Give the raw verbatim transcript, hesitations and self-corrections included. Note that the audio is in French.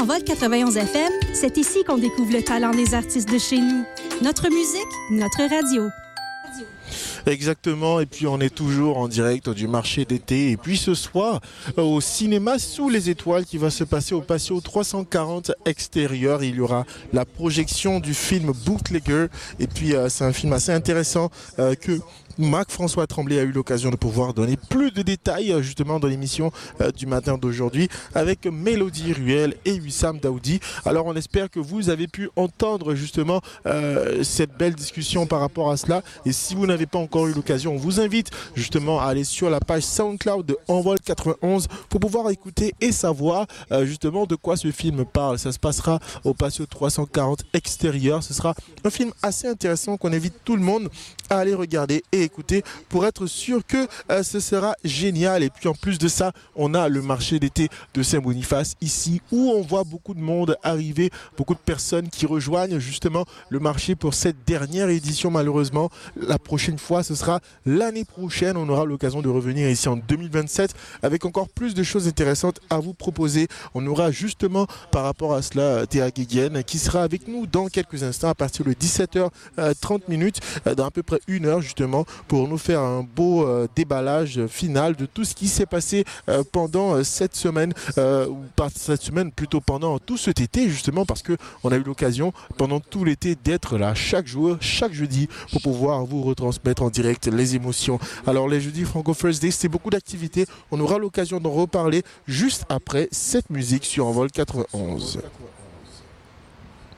Envol quatre-vingt-onze F M, c'est ici qu'on découvre le talent des artistes de chez nous. Notre musique, notre radio. Exactement, et puis on est toujours en direct du marché d'été. Et puis ce soir, au cinéma Sous les étoiles qui va se passer au patio trois cent quarante extérieur, il y aura la projection du film Bootlegger. Et puis euh, c'est un film assez intéressant euh, que Marc-François Tremblay a eu l'occasion de pouvoir donner plus de détails justement dans l'émission euh, du matin d'aujourd'hui avec Mélodie Ruel et Wissam Daoudi. Alors on espère que vous avez pu entendre justement euh, cette belle discussion par rapport à cela. Et si vous n'avez pas encore eu l'occasion, on vous invite justement à aller sur la page SoundCloud de Envol quatre-vingt-onze pour pouvoir écouter et savoir euh, justement de quoi ce film parle. Ça se passera au patio trois cent quarante extérieur. Ce sera un film assez intéressant qu'on invite tout le monde à aller regarder et écouter pour être sûr que euh, ce sera génial. Et puis en plus de ça, on a le marché d'été de Saint-Boniface ici où on voit beaucoup de monde arriver, beaucoup de personnes qui rejoignent justement le marché pour cette dernière édition. Malheureusement, la prochaine fois ce sera l'année prochaine. On aura l'occasion de revenir ici en deux mille vingt-sept avec encore plus de choses intéressantes à vous proposer. On aura justement par rapport à cela Théa Guéguienne qui sera avec nous dans quelques instants à partir de dix-sept heures trente minutes, dans à peu près une heure justement pour nous faire un beau euh, déballage final de tout ce qui s'est passé euh, pendant euh, cette semaine, euh, ou pas cette semaine, plutôt pendant tout cet été justement, parce que on a eu l'occasion pendant tout l'été d'être là chaque jour, chaque jeudi pour pouvoir vous retransmettre en direct les émotions. Alors les jeudis Franco First Day, c'est beaucoup d'activités. On aura l'occasion d'en reparler juste après cette musique sur Envol quatre-vingt-onze.